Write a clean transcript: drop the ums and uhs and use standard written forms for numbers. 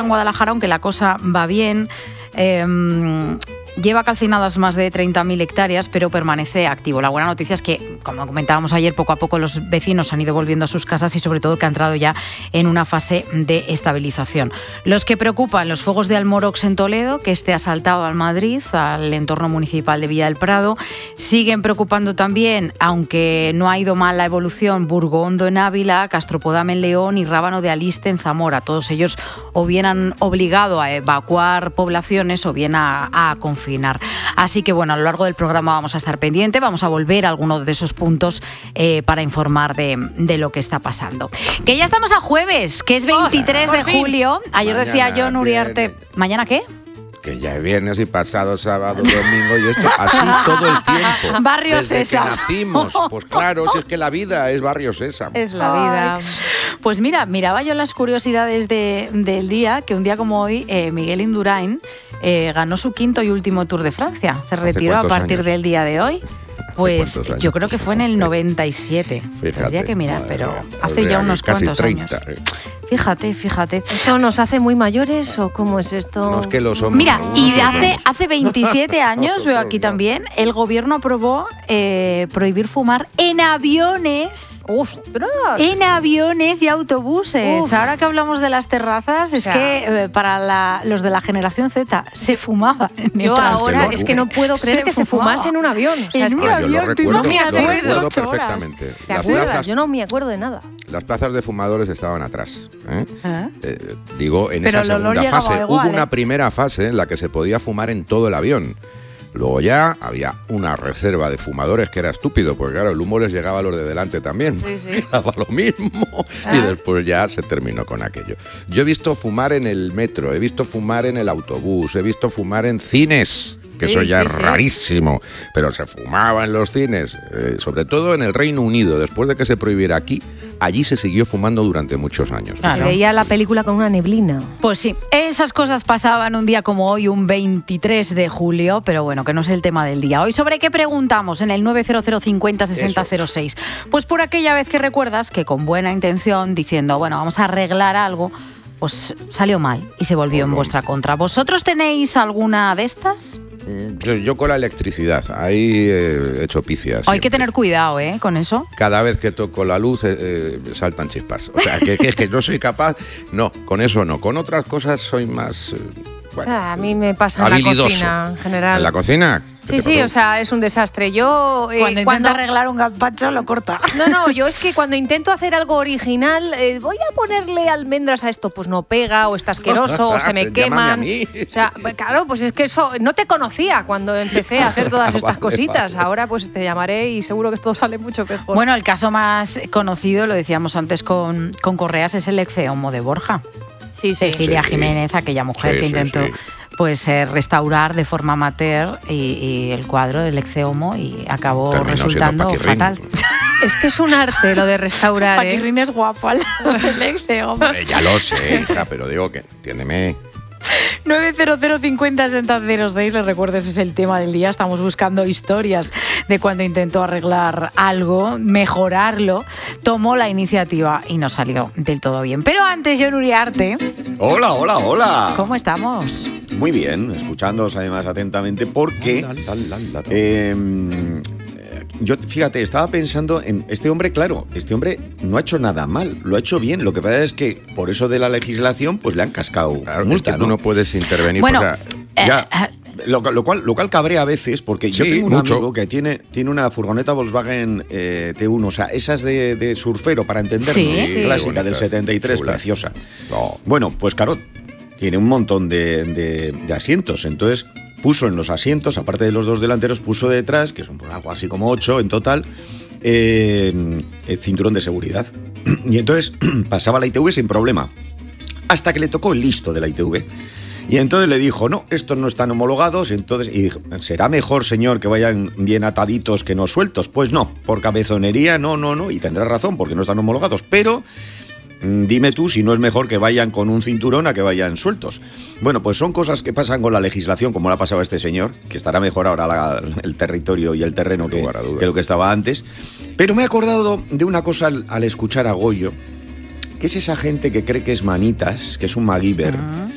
en Guadalajara, aunque la cosa va bien. Lleva calcinadas más de 30.000 hectáreas, pero permanece activo. La buena noticia es que, como comentábamos ayer, poco a poco los vecinos han ido volviendo a sus casas y sobre todo que ha entrado ya en una fase de estabilización. Los que preocupan, los fuegos de Almorox en Toledo, que ha saltado al Madrid, al entorno municipal de Villa del Prado. Siguen preocupando también, aunque no ha ido mal la evolución, Burgondo en Ávila, Castropodam en León y Rábano de Aliste en Zamora. Todos ellos o bien han obligado a evacuar poblaciones o bien a confinar. Así que bueno, a lo largo del programa vamos a estar pendientes, vamos a volver a alguno de esos puntos para informar de lo que está pasando. Que ya estamos a jueves, que es 23 de julio. Ayer Mañana, decía Jon Uriarte... viernes. ¿Mañana qué? Que ya es viernes y pasado sábado, domingo y esto, así todo el tiempo. Barrio Desde Sésamo. que nacimos, pues claro, si es que la vida es Barrio Sésamo. Es la vida. Ay. Pues mira, miraba yo las curiosidades del día, que un día como hoy Miguel Indurain ganó su 5º y último Tour de Francia. Se retiró a partir del día de hoy. Pues yo creo que fue en el 97. Fíjate. Tendría que mirar, pero hace ya unos cuantos 30, años. Fíjate. ¿Eso nos hace muy mayores o cómo es esto? No es que lo somos. Mira, y hace 27 años, veo aquí también, el gobierno aprobó prohibir fumar en aviones. ¡Ostras! En aviones y autobuses. Uf. Ahora que hablamos de las terrazas, es que para los de la generación Z se fumaba en el ahora transporte. es que no puedo creer que se fumase en un avión. O sea, es que yo lo recuerdo perfectamente. ¿Te acuerdas? Yo no me acuerdo de nada. Las plazas de fumadores estaban atrás. Digo, en esa segunda fase. Igual, hubo una primera fase en la que se podía fumar en todo el avión. Luego ya había una reserva de fumadores que era estúpido, porque claro, el humo les llegaba a los de delante también. Sí. Daba lo mismo. Y después ya se terminó con aquello. Yo he visto fumar en el metro, he visto fumar en el autobús, he visto fumar en cines. Que eso ya es rarísimo, pero se fumaba en los cines, sobre todo en el Reino Unido. Después de que se prohibiera aquí, allí se siguió fumando durante muchos años. Claro. Se veía la película con una neblina. Pues sí, esas cosas pasaban un día como hoy, un 23 de julio, pero bueno, que no es el tema del día. Hoy, ¿sobre qué preguntamos en el 900 50 60 06? Pues por aquella vez que recuerdas que con buena intención, diciendo, bueno, vamos a arreglar algo, pues salió mal y se volvió en vuestra contra. ¿Vosotros tenéis alguna de estas? Yo con la electricidad, ahí he hecho picias. Hay que tener cuidado, con eso. Cada vez que toco la luz saltan chispas. O sea, que no soy capaz. No, con eso no. Con otras cosas soy más... a mí me pasa en la cocina, en general. ¿En la cocina? Sí, o sea, es un desastre. Yo cuando intento arreglar un gazpacho lo corta. No, yo es que cuando intento hacer algo original, voy a ponerle almendras a esto, pues no pega, o está asqueroso, o se me queman. O sea, claro, pues es que eso no te conocía cuando empecé a hacer todas estas cositas. Ahora pues te llamaré y seguro que todo sale mucho mejor. Bueno, el caso más conocido, lo decíamos antes con Correas, es el Eccehomo de Borja. Sí. Cecilia Jiménez, aquella mujer que intentó pues restaurar de forma amateur y el cuadro del Eccehomo y acabó resultando fatal. Es que es un arte lo de restaurar. Paquirrín es guapo al lado del Eccehomo. Ya lo sé, hija, pero digo que entiéndeme. 900 50 60 06, les recuerdo, ese es el tema del día. Estamos buscando historias de cuando intentó arreglar algo, mejorarlo, tomó la iniciativa y no salió del todo bien. Pero antes, Jon Uriarte. Hola. ¿Cómo estamos? Muy bien, escuchándoos además atentamente porque yo, fíjate, estaba pensando en este hombre, claro, este hombre no ha hecho nada mal, lo ha hecho bien. Lo que pasa es que por eso de la legislación pues le han cascado multa, es que tú no puedes intervenir. Bueno, lo cual cabrea a veces, porque yo tengo un amigo que tiene una furgoneta Volkswagen T1, o sea, esas de surfero, para entendernos, clásica del 73, preciosa. No. Bueno, pues claro, tiene un montón de asientos, entonces puso en los asientos, aparte de los dos delanteros, puso detrás, que son por algo así como 8 en total, el cinturón de seguridad. Y entonces pasaba la ITV sin problema, hasta que le tocó el listo de la ITV. Y entonces le dijo, no, estos no están homologados. Y dijo, ¿será mejor, señor, que vayan bien ataditos que no sueltos? Pues no, por cabezonería, no, y tendrá razón, porque no están homologados. Pero dime tú si no es mejor que vayan con un cinturón a que vayan sueltos. Bueno, pues son cosas que pasan con la legislación, como le ha pasado a este señor, que estará mejor ahora el territorio y el terreno que lo que estaba antes. Pero me he acordado de una cosa al escuchar a Goyo, que es esa gente que cree que es manitas, que es un MacGyver,